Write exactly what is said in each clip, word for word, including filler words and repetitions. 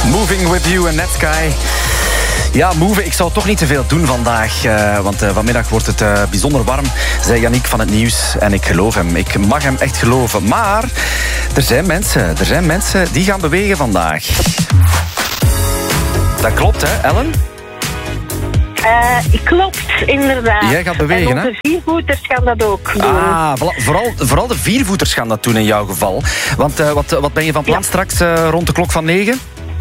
Moving with you en Netsky. Ja, move. Ik zou toch niet te veel doen vandaag. Uh, want uh, vanmiddag wordt het uh, bijzonder warm, zei Yannick van het nieuws. En ik geloof hem. Ik mag hem echt geloven. Maar er zijn mensen, er zijn mensen die gaan bewegen vandaag. Dat klopt, hè, Ellen? Uh, klopt, inderdaad. Jij gaat bewegen, hè? De viervoeters gaan dat ook doen. Ah, vooral, vooral de viervoeters gaan dat doen in jouw geval. Want uh, wat, wat ben je van plan ja. straks uh, rond de klok van negen?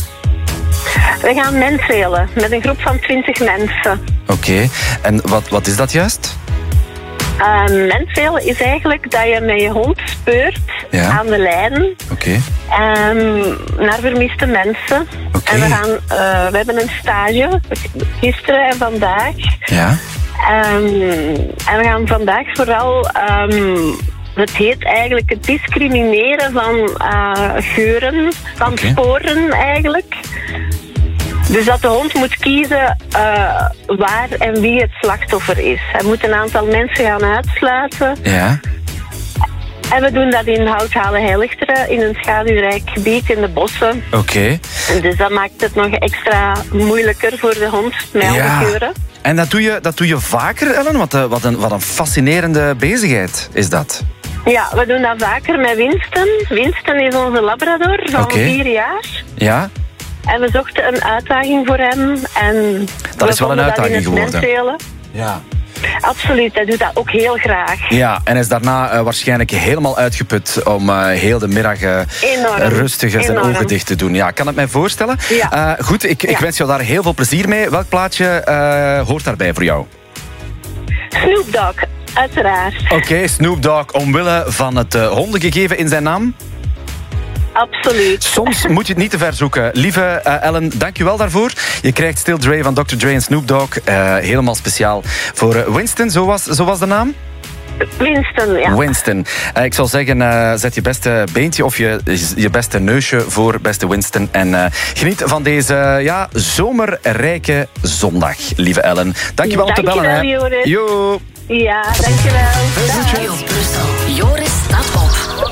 We gaan menselen met een groep van twintig mensen. Oké, okay. En wat, wat is dat juist? Uh, menselen is eigenlijk dat je met je hond speurt ja. aan de lijn okay. um, naar vermiste mensen. Okay. En we, gaan, uh, we hebben een stage, gisteren en vandaag. Ja. Um, en we gaan vandaag vooral... Um, het heet eigenlijk het discrimineren van uh, geuren, van okay. sporen eigenlijk. Dus dat de hond moet kiezen uh, waar en wie het slachtoffer is. Hij moet een aantal mensen gaan uitsluiten. Ja. En we doen dat in Houthalen-Heiligteren, in een schaduwrijk gebied in de bossen. Oké. Okay. Dus dat maakt het nog extra moeilijker voor de hond met ja. alle geuren. En dat doe je, dat doe je vaker, Ellen? Wat, wat, een, wat een fascinerende bezigheid is dat. Ja, we doen dat vaker met Winston. Winston is onze labrador van okay. vier jaar. Ja. En we zochten een uitdaging voor hem. En dat is wel een uitdaging geworden. Menselen. Ja. Absoluut, hij doet dat ook heel graag. Ja, en is daarna uh, waarschijnlijk helemaal uitgeput om uh, heel de middag uh, rustig zijn ogen dicht te doen. Ja, ik kan het mij voorstellen. Ja. Uh, goed, ik, ik ja. wens jou daar heel veel plezier mee. Welk plaatje uh, hoort daarbij voor jou? Snoop Dogg, uiteraard. Oké, okay, Snoop Dogg, omwille van het uh, hondengegeven in zijn naam? Absoluut. Soms moet je het niet te ver zoeken. Lieve uh, Ellen, dank je wel daarvoor. Je krijgt Still Dre van dokter Dre en Snoop Dogg. Uh, helemaal speciaal voor uh, Winston, zo was, zo was de naam? Winston, ja. Winston. Uh, ik zal zeggen, uh, zet je beste beentje of je, je beste neusje voor beste Winston. En uh, geniet van deze uh, ja, zomerrijke zondag, lieve Ellen. Dank je wel om te bellen. Dankjewel, Joris. Jo. Ja, dankjewel. Radio Brussel. Joris staat op.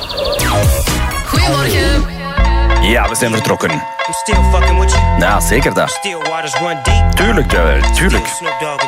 Goedemorgen. Ja, we zijn vertrokken. Ja, zeker dat. Tuurlijk, tuurlijk.